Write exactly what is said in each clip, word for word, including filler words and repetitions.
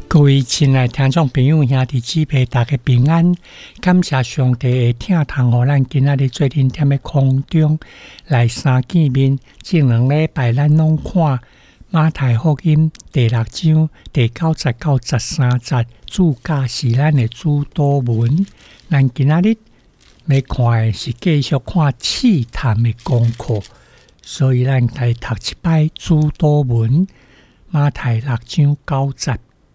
各位亲爱的听众朋友兄弟姊妹，大家平安，感谢上帝的听堂，让咱今仔日做阵踮的空中来三见面。前两礼拜咱拢看马太福音第六章第九十到十三节，主教是咱的主祷文。咱今仔日要看的是继续看试探的功课，所以咱来读一摆主祷文，马太六章九节。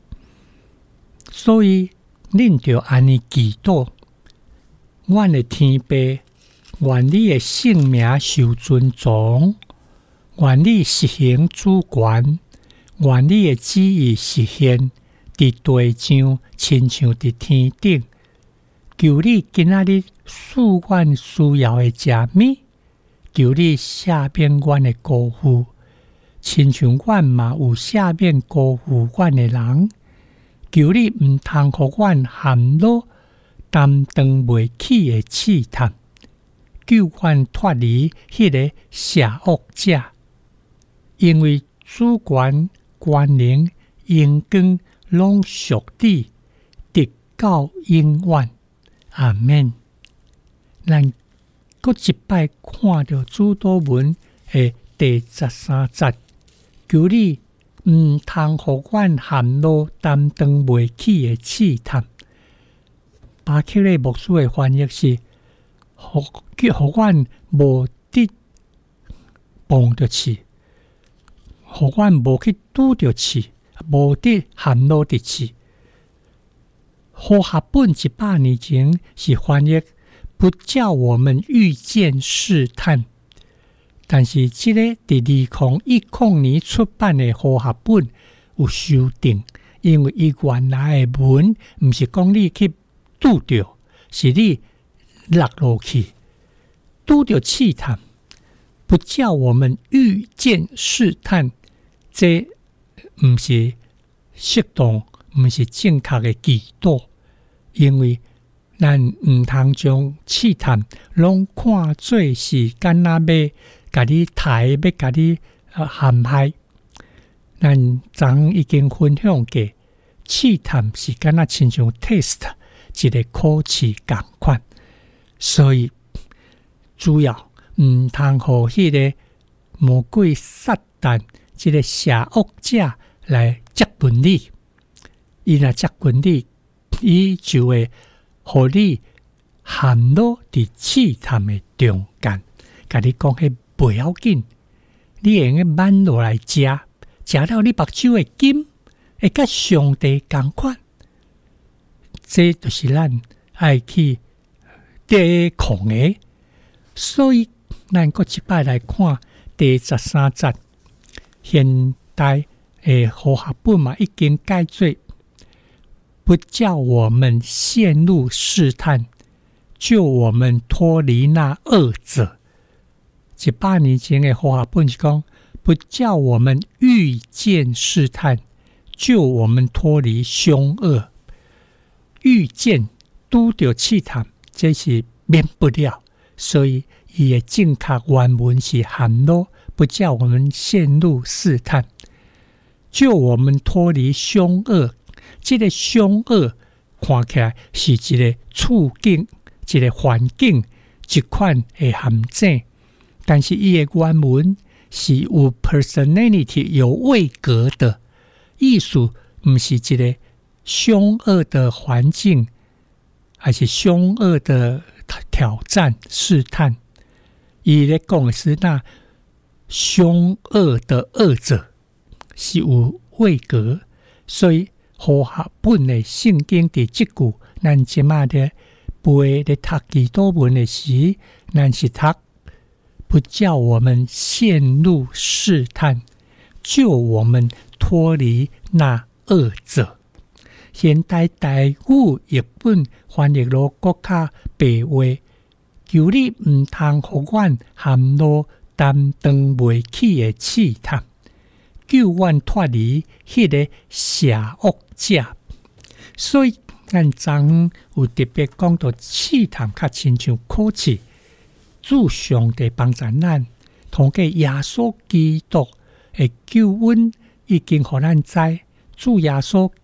所以，恁就安尼祈祷，阮的天父，愿你的圣名受尊重，愿你实行主权，愿你的旨意实现伫地上，亲像伫天顶。求你今仔日赐阮需要的食物，求你赦免阮的辜负，亲像阮嘛有赦免辜负阮的人。求你毋通互阮陷落担当袂起的试探，救阮脱离迄个邪恶者，因为主权、权能、荣光拢属你，直到永远。阿们。咱搁一摆看到主祷文的第十三节，求你毋通互阮陷落担当袂起的试探。巴克利牧师的翻译是：互互阮无得碰着刺，互阮无去拄着刺，无得陷落伫刺。和合本一百年前是翻译不叫我们遇见试探。但是这个伫二零一零年出版的和合本有修订，因为伊原来的文毋是讲你去拄着，是你落落去拄着试探，不叫我们遇见试探，这毋是适当，毋是正确的祈祷，因为咱毋通将试探拢看做是干那要甲你抬，要甲你呃陷害。咱昨已经分享过，试探是敢若亲像 test 一个考试共款，所以主要毋通互迄个魔鬼撒旦即个邪恶者来接近你。伊若接近你，伊就会互你陷落伫试探的中间，甲你讲迄不要紧，你会用慢落来食，食了你目睭会金，会甲上帝同款。这就是咱爱去抵抗的。所以，咱搁一摆来看第十三节，现代的和合本嘛已经改做，不叫我们陷入试探，救我们脱离那恶者。一百年前的和合本是讲，不叫我们遇见试探，救我们脱离凶恶。遇见拄着试探，这是免不了，所以伊的正确原文是陷落，不叫我们陷入试探，救我们脱离凶恶。这个凶恶看起来是一个处境，一个环境，一款的陷阱。但是伊的原文是有 personality 有位格的意思，不是一个凶恶的环境，还是凶恶的挑战试探。伊咧讲的是那凶恶的恶者是有位格，所以和合本的圣经第这句，咱即马咧背咧读祈祷文的时，咱是读。不叫我们陷入试探，救我们脱离那恶者。现代台语译本翻译了国较白话，求你毋通互阮陷落担当袂起的试探，救阮脱离迄个邪恶者。所以咱昨有特别讲到试探较亲像考试。主上帝帮助咱，通过耶稣基督的救恩，已经互咱知，主耶稣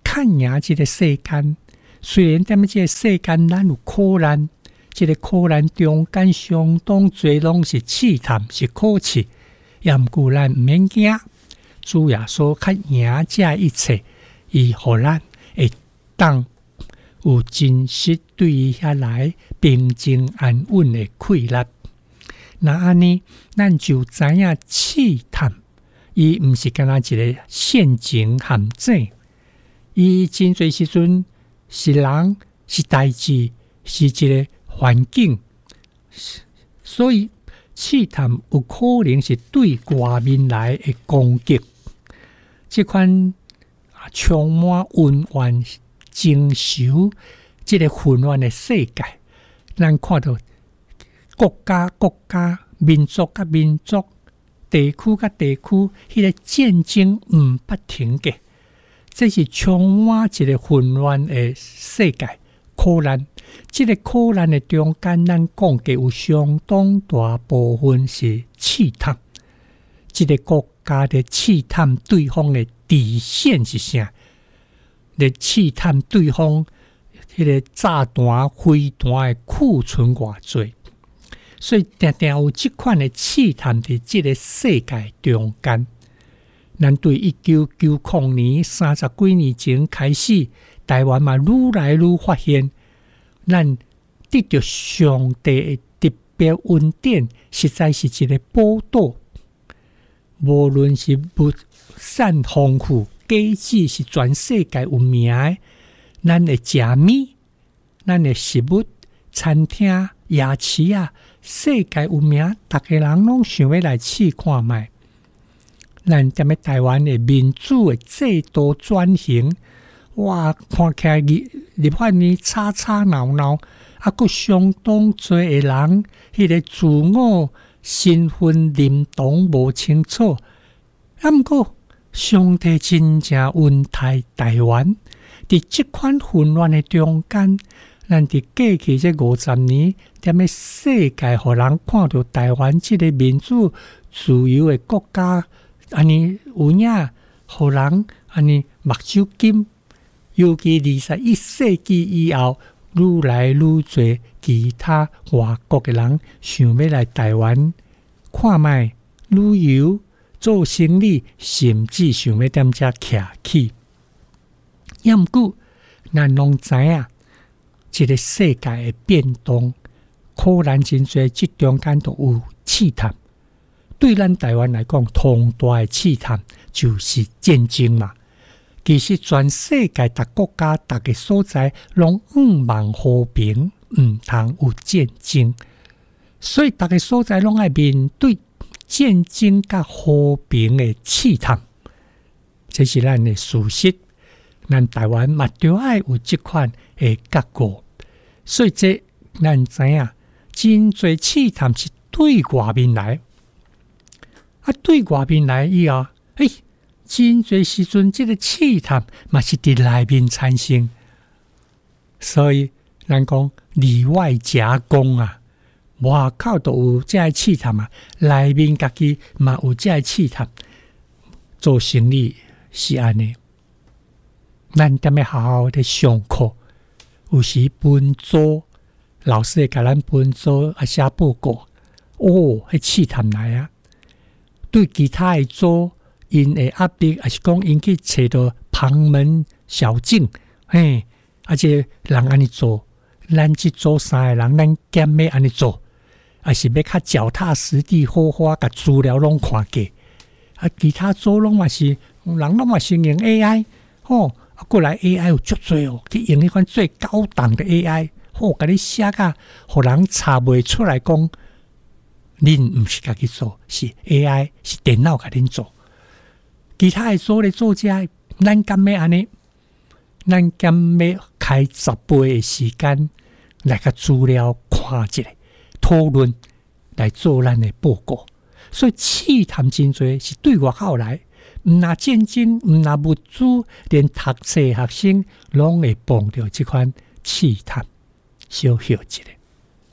看赢这个世间。虽然踮这个世间咱有苦难，这个苦难中间相当多拢是试探，是考试，也毋过咱毋免惊。主耶稣较赢这一切，伊互咱会当有真实对伊遐来平静安稳的快乐。那安尼，咱就知影试探，伊毋是干那一个陷阱陷阱，伊真侪时阵是人是代志，是一个环境，所以试探有可能是对外面来的攻击。这款充满温怨、情仇、这个混乱的世界，咱看到国家、国家、民族甲民族、地区甲地区，迄个战争毋不停嘅，这是充满一个混乱的世界。苦难，这个苦难的中间，咱讲嘅有相当大部分是试探。这个国家的试探对方的底线是啥？咧试探对方迄个炸弹、飞弹的库存偌济，所以定定有即款的试探伫即个世界中间。咱对一九九零年三十几年前开始，台湾嘛愈来愈发现，咱得到上帝的特别恩典，实在是一个宝岛。无论是物产丰富，假使是全世界有名的，咱的食米，咱的食物、餐厅、夜市啊，世界有名，逐个人拢想要来试看卖。咱踮咧台湾的民主的制度转型，哇，看起来立立法院吵吵闹闹，啊，佫相当多的人，迄个自我身份认同无清楚。啊，毋过上帝真正恩待台湾，伫即款混乱的中间，咱伫过去这五十年，踮咧世界，互人看到台湾即个民主自由的国家。安尼有影，互人安尼目睭金，尤其二十一世纪以后，愈来愈多其他外国嘅人想要来台湾看卖旅游、做生意，甚至想要踮遮徛起。也毋过，咱拢知影，一个世界嘅变动，可能真侪，即中间都有试探。对咱台湾来讲，同大的试探就是战争嘛。其实全世界逐国家、逐个所在，拢毋望和平，毋通有战争。所以逐个所在拢爱面对战争甲和平的试探，这是咱的事实。咱台湾嘛，就爱有即款的觉悟。所以这咱知影，真侪试探是对外面来。啊，对外面来以后，哎，真侪时阵，这个试探嘛是伫内面产生，所以咱讲里外夹攻啊，外口都有这个试探嘛，内面家己嘛有这个试探。做生意是安尼，咱踮咧好好的上课，有时分组，老师会甲咱分组啊写报告，哦，迄试探来啊。对其他的组，因的压力，还是讲因去找到旁门小径，嘿，而且人安尼做，咱即组三个人，咱兼要安尼做，还是要较脚踏实地，好好甲资料拢看过。啊，其他组拢嘛是，人拢嘛是用 A I， 吼、哦，啊，过来 A I 有足多哦，去用迄款最高档的 A I， 好，甲你写甲，互人查袂出来讲。恁毋是家己做，是 A I， 是电脑甲恁做。其他的组咧做遮，咱甘要安尼，咱甘要开十倍的时间来甲资料看一下，讨论来做咱的报告。所以试探真多是对外口来，毋若战争，毋若物资，连读册学生拢会碰到即款试探，小小一个。